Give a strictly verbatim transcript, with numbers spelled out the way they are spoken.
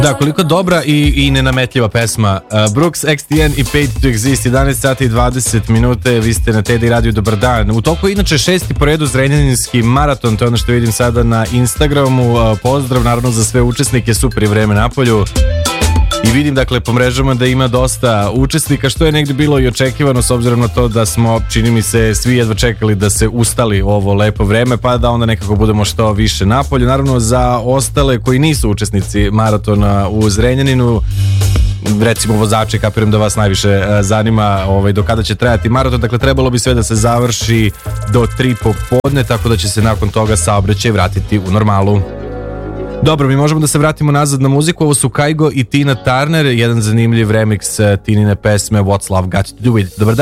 Da, koliko dobra i, i nenametljiva pesma. uh, Brooks, X T N i Paid to Exist, jedanaest sati i dvadeset minute, vi ste na Teddy Radio, dobar dan. U toku inače šesti po redu Zrenjaninski maraton, to je ono što vidim sada na Instagramu. uh, Pozdrav naravno za sve učesnike, super je vreme napolju. I vidim dakle po mrežama da ima dosta učesnika, što je negdje bilo i očekivano s obzirom na to da smo, čini mi se, svi jedva čekali da se ustali ovo lepo vreme, pa da onda nekako budemo što više napolju. Naravno za ostale koji nisu učesnici maratona u Zrenjaninu, recimo vozači, kapiram da vas najviše zanima ovaj, do kada će trajati maraton, dakle trebalo bi sve da se završi do tri popodne, tako da će se nakon toga saobraćaj vratiti u normalu. Dobro, mi možemo da se vratimo nazad na muziku. Ovo su Kygo i Tina Turner, jedan zanimljiv remix Tinine pesme What's Love Got to Do With It. Dobar dan.